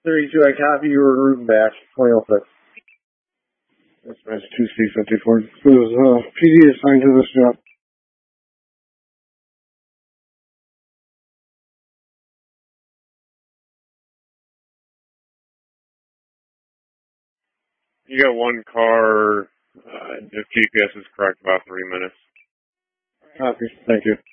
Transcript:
32, I copy your route back. 2006. That's match 2C54. So PD assigned to this job. You got one car, if GPS is correct, about 3 minutes. Copy. Thank you.